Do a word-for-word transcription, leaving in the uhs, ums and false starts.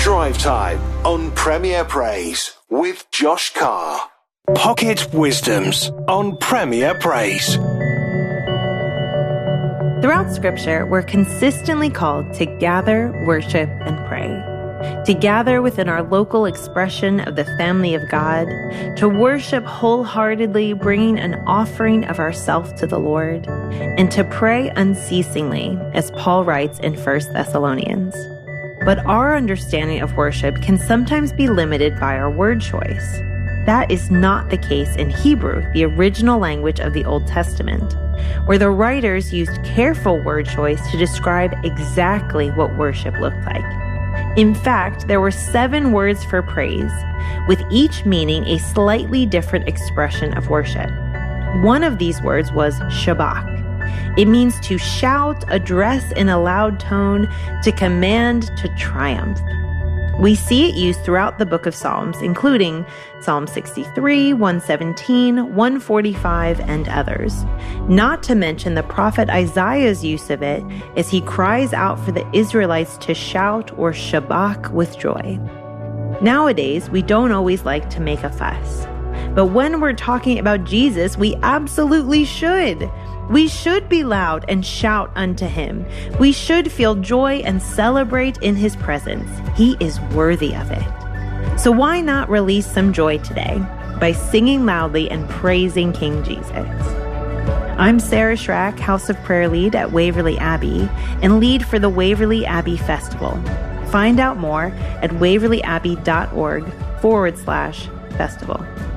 Drive Time on Premier Praise with Josh Carr. Pocket Wisdoms on Premier Praise. Throughout Scripture, we're consistently called to gather, worship, and pray. To gather within our local expression of the family of God, to worship wholeheartedly, bringing an offering of ourselves to the Lord, and to pray unceasingly, as Paul writes in First Thessalonians. But our understanding of worship can sometimes be limited by our word choice. That is not the case in Hebrew, the original language of the Old Testament, where the writers used careful word choice to describe exactly what worship looked like. In fact, there were seven words for praise, with each meaning a slightly different expression of worship. One of these words was shabach. It means to shout, address in a loud tone, to command, to triumph. We see it used throughout the book of Psalms, including Psalm sixty-three, one seventeen, one forty-five, and others. Not to mention the prophet Isaiah's use of it as he cries out for the Israelites to shout or shabach with joy. Nowadays, we don't always like to make a fuss. But when we're talking about Jesus, we absolutely should. We should be loud and shout unto him. We should feel joy and celebrate in his presence. He is worthy of it. So why not release some joy today by singing loudly and praising King Jesus? I'm Sarah Schrack, House of Prayer lead at Waverly Abbey and lead for the Waverly Abbey Festival. Find out more at waverlyabbey.org forward slash festival.